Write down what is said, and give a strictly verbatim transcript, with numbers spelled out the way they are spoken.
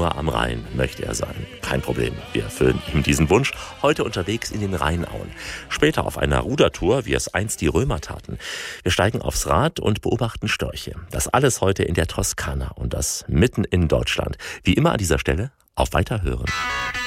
nur am Rhein möchte er sein. Kein Problem, wir erfüllen ihm diesen Wunsch. Heute unterwegs in den Rheinauen. Später auf einer Rudertour, wie es einst die Römer taten. Wir steigen aufs Rad und beobachten Störche. Das alles heute in der Toskana und das mitten in Deutschland. Wie immer an dieser Stelle auf Weiterhören.